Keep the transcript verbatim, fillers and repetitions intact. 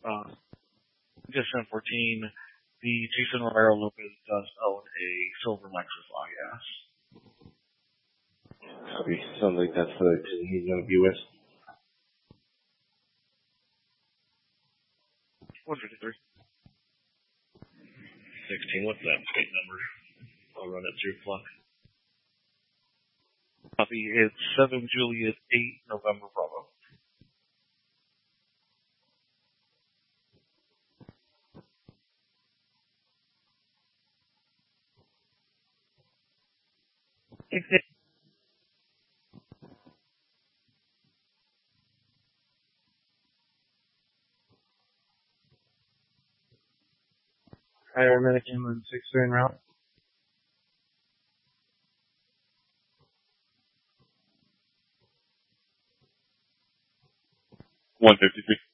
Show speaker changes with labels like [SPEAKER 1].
[SPEAKER 1] uh, just ten fourteen, the Jason Romero Lopez does own a silver Lexus I S.
[SPEAKER 2] Copy. Sounds like that's the person he's going to be with.
[SPEAKER 1] one fifty-three.
[SPEAKER 3] sixteen, what's that plate number? I'll run it through Pluck.
[SPEAKER 1] Copy. It's seven Juliet eight November Bravo.
[SPEAKER 4] Higher American and six three en route.
[SPEAKER 1] one fifty-three.